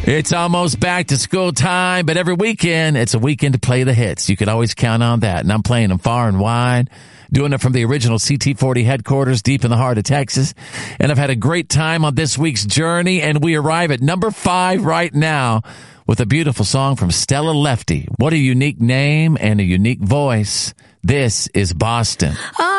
It's almost back to school time, but every weekend, it's a weekend to play the hits. You can always count on that. And I'm playing them far and wide, doing it from the original CT40 headquarters deep in the heart of Texas. And I've had a great time on this week's journey, and we arrive at number 5 right now with a beautiful song from Stella Lefty. What a unique name and a unique voice. This is Boston.